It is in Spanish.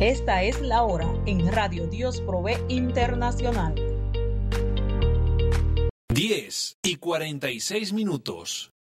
Esta es la hora en Radio Dios Provee Internacional. 10:46.